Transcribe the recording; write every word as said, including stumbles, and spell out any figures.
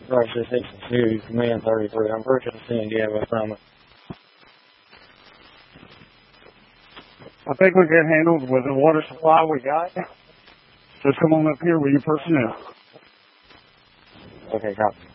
Roger sixty-two, Command thirty-three. I'm purchasing San Diego Summit. I think we can handle with the water supply we got. Just come on up here with your personnel. Okay, copy.